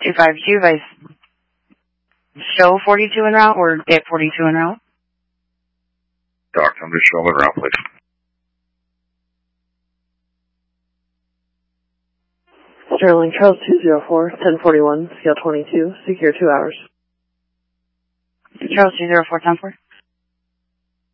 252, Vice. Show 42 en route or get 42 en route? Doc, I'm just showing around, please. Sterling, Charles 204, 1041, scale 22, secure 2 hours. Charles 204, 10-4.